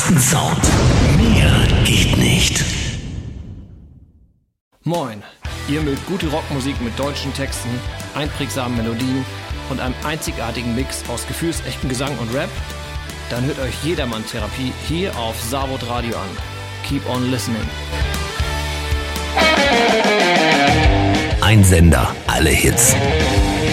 besten Sound. Mehr geht nicht. Moin, ihr mögt gute Rockmusik mit deutschen Texten, einprägsamen Melodien und einem einzigartigen Mix aus gefühlsechten Gesang und Rap? Dann hört euch Jedermann-Therapie hier auf Savod Radio an. Keep on listening. Ein Sender, alle Hits.